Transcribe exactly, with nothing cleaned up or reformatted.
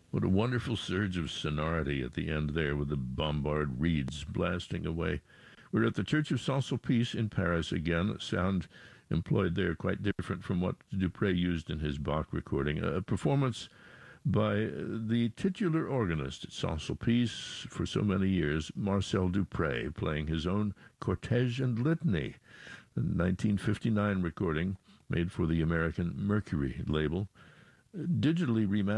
What a wonderful surge of sonority at the end there with the bombard reeds blasting away. We're at the Church of Saint-Sulpice in Paris again. Sound employed there quite different from what Dupré used in his Bach recording. A performance by the titular organist at Saint-Sulpice for so many years, Marcel Dupré, playing his own Cortège and Litany, a nineteen fifty-nine recording made for the American Mercury label, digitally remastered.